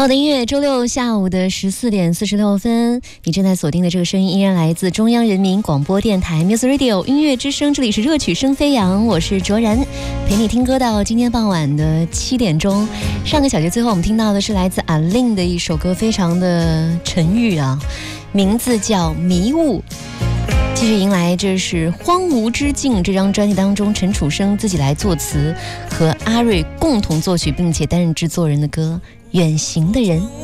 好的音乐，周六下午的14点46分，你正在锁定的这个声音依然来自中央人民广播电台 Music Radio 音乐之声，这里是热曲声飞扬，我是卓然，陪你听歌到今天傍晚的7点钟。上个小节最后我们听到的是来自阿令的一首歌，非常的沉郁啊，名字叫迷雾。继续迎来这是荒芜之境这张专辑当中陈楚生自己来作词和阿瑞共同作曲并且担任制作人的歌远行的人。